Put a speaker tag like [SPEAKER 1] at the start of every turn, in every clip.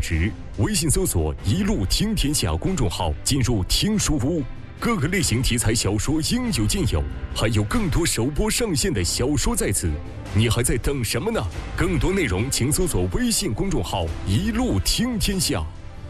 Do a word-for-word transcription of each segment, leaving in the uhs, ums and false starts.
[SPEAKER 1] 值。微信搜索“一路听天下”公众号，进入听书屋，各个类型题材小说应有尽有，还有更多首播上线的小说在此，你还在等什么呢？更多内容请搜索微信公众号“一路听天下”。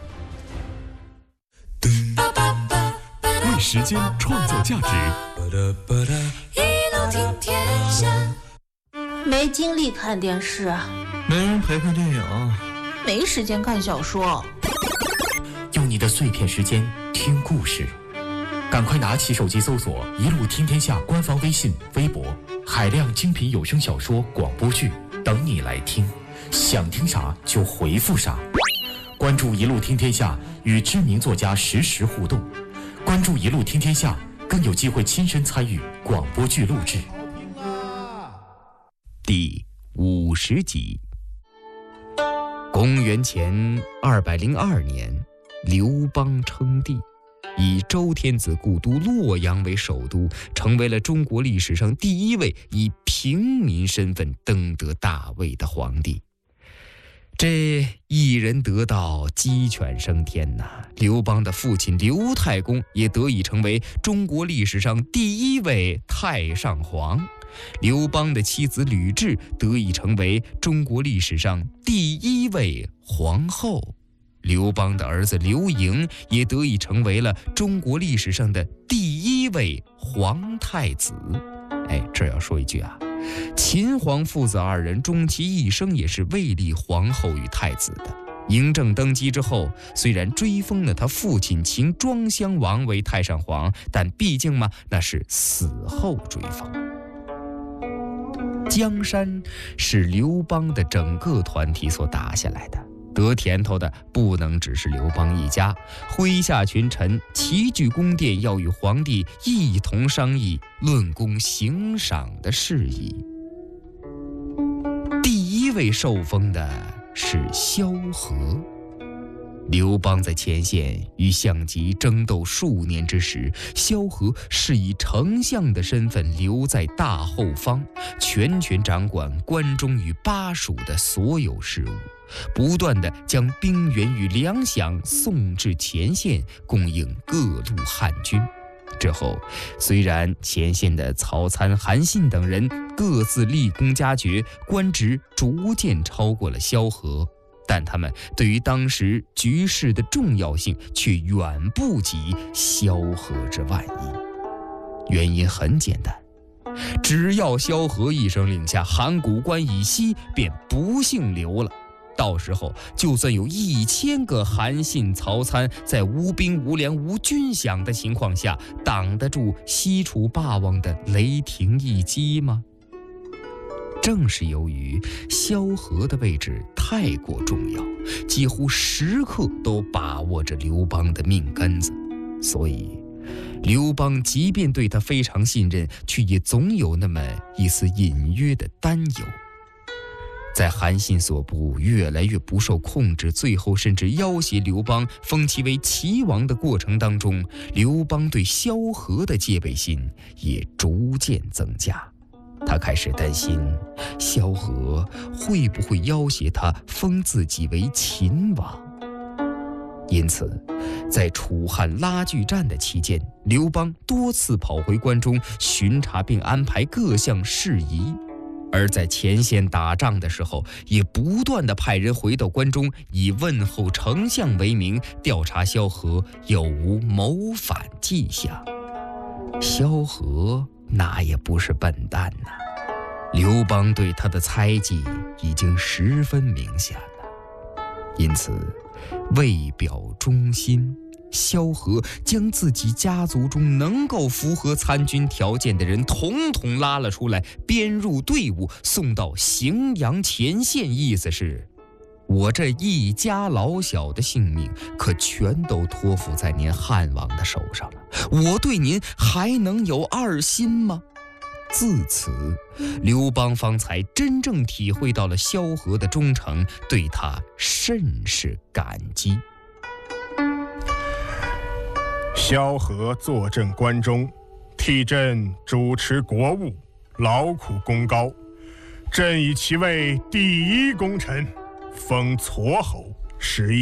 [SPEAKER 1] 为时间创造价值，
[SPEAKER 2] 一路听天下。没精力看电视，
[SPEAKER 3] 没人陪看电影，
[SPEAKER 2] 没时间看小说，
[SPEAKER 4] 用你的碎片时间听故事，赶快拿起手机搜索“一路听天下”官方微信、微博，海量精品有声小说、广播剧等你来听，想听啥就回复啥。关注“一路听天下”，与知名作家实时互动。关注“一路听天下”，更有机会亲身参与广播剧录制。第五十集。公元前二百零二年，刘邦称帝，以周天子故都洛阳为首都，成为了中国历史上第一位以平民身份登得大位的皇帝。这一人得道，鸡犬升天呐！刘邦的父亲刘太公也得以成为中国历史上第一位太上皇。刘邦的妻子吕雉得以成为中国历史上第一位皇后。刘邦的儿子刘盈也得以成为了中国历史上的第一位皇太子。哎，这要说一句啊，秦皇父子二人终其一生也是位立皇后与太子的。嬴政登基之后，虽然追封了他父亲秦庄襄王为太上皇，但毕竟嘛，那是死后追封。江山是刘邦的整个团体所打下来的，得甜头的不能只是刘邦一家，麾下群臣齐聚宫殿，要与皇帝一同商议论功行赏的事宜。第一位受封的是萧何。刘邦在前线与项籍争斗数年之时，萧何是以丞相的身份留在大后方，全权掌管关中与巴蜀的所有事务，不断地将兵源与粮饷送至前线，供应各路汉军。之后，虽然前线的曹参、韩信等人各自立功加爵，官职逐渐超过了萧何，但他们对于当时局势的重要性却远不及萧何之万一。原因很简单，只要萧何一声令下，函谷关以西便不姓刘了。到时候就算有一千个韩信、曹参，在无兵无粮无军饷的情况下，挡得住西楚霸王的雷霆一击吗？正是由于萧何的位置太过重要，几乎时刻都把握着刘邦的命根子，所以刘邦即便对他非常信任，却也总有那么一丝隐约的担忧。在韩信所部越来越不受控制，最后甚至要挟刘邦封其为齐王的过程当中，刘邦对萧何的戒备心也逐渐增加。他开始担心萧何会不会要挟他封自己为秦王。因此在楚汉拉锯战的期间，刘邦多次跑回关中巡查并安排各项事宜，而在前线打仗的时候，也不断地派人回到关中，以问候丞相为名，调查萧何有无谋反迹象。萧何那也不是笨蛋呐、啊，刘邦对他的猜忌已经十分明显了，因此为表忠心，萧何将自己家族中能够符合参军条件的人统统拉了出来，编入队伍，送到荥阳前线。意思是，我这一家老小的性命可全都托付在您汉王的手上了，我对您还能有二心吗？自此，刘邦方才真正体会到了萧何的忠诚，对他甚是感激。
[SPEAKER 5] 萧何坐镇关中，替朕主持国务，劳苦功高，朕以其为第一功臣，封痤侯，食邑